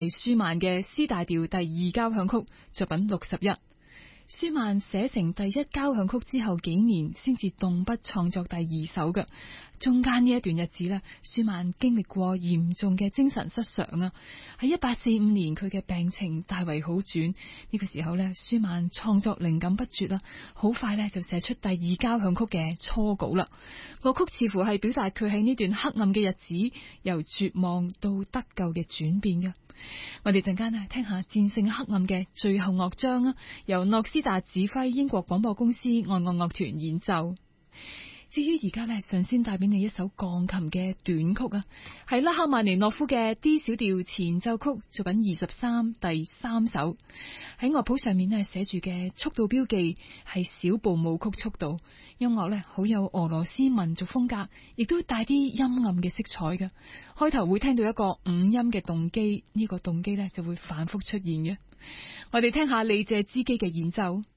舒曼嘅 C 大調第二交響曲作品61。舒曼寫成第一交響曲之後幾年先至動筆創作第二首嘅，中間呢一段日子呢，舒曼經歷過嚴重嘅精神失常啊。喺1845年佢嘅病情大為好轉，呢個時候呢，舒曼創作靈感不絕啦，好快呢就寫出第二交響曲嘅初稿啦。樂曲似乎係表達佢喺呢段黑暗嘅日子由絕望到得救嘅轉變嘅。我哋陣間呢聽下戰勝黑暗嘅最後樂章啊，由諾斯達指揮英國廣播公司愛樂樂團演奏。至於而家呢，上先帶俾你一首鋼琴嘅短曲啊，係拉赫曼尼諾夫嘅 D 小調前奏曲作品23第3首。喺樂譜上面呢寫住嘅速度標記係小步舞曲速度。音樂呢好有俄羅斯民族風格，亦都帶啲陰暗嘅色彩嘅。開頭會聽到一個五音嘅動機，呢個動機呢就會反覆出現嘅。我哋聽下李謝茲基嘅演奏。